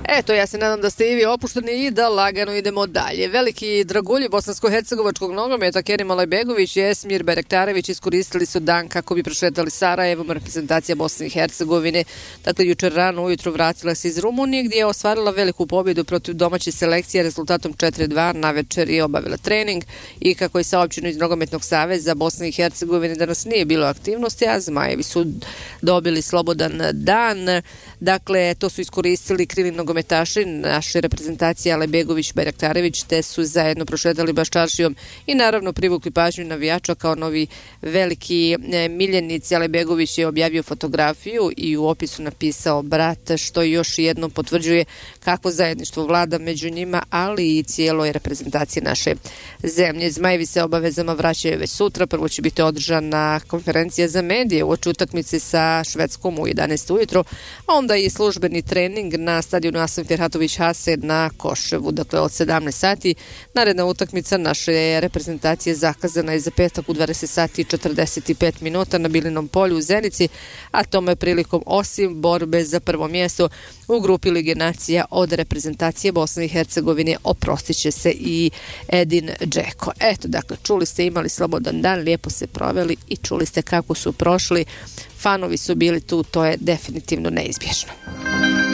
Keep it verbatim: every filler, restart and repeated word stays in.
Eto, ja se nadam da ste i vi opušteni i da lagano idemo dalje. Veliki dragulji bosansko-hercegovačkog nogometa Kerim Alajbegović i Esmir Berektarević iskoristili su dan kako bi prošetali Sarajevom. Reprezentacija Bosne i Hercegovine, dakle, jučer rano ujutro vratila se iz Rumunije gdje je ostvarila veliku pobjedu protiv domaće selekcije rezultatom četiri dva. Na večer je obavila trening i kako je saopćeno iz Nogometnog saveza Bosne i Hercegovine danas nije bilo aktivnosti, a Zmajevi su dobili slobodan dan. Dakle, to su iskoristili krivim nogometaši naše reprezentacije Alajbegović, Berektarević, te su zajedno prošetali Baščaršijom i naravno privukli pažnju navijača kao novi veliki miljenici. Alajbegović je objavio fotografiju i u opisu napisao brat, što još jednom potvrđuje kako zajedništvo vlada među njima, ali i cijeloj reprezentaciji naše zemlje. Zmajevi se obavezama vraćaju već sutra. Prvo će biti održana konferencija za medije uoči utakmice sa Švedskom u jedanaest ujutro, a onda i službeni trening na stadionu Hasan Ferhatović Hase na Koševu, dakle od sedamnaest sati. Naredna utakmica naše reprezentacije zakazana je za petak u dvadeset sati i četrdeset pet minuta na Bilinom polju u Zenici, a tome prilikom osim borbe za prvo mjesto u grupi Lige nacija od reprezentacije Bosne i Hercegovine oprostit će se i Edin Džeko. Eto, dakle, čuli ste, imali slobodan dan, lijepo se proveli i čuli ste kako su prošli. Fanovi su bili tu, to je definitivno neizbježno.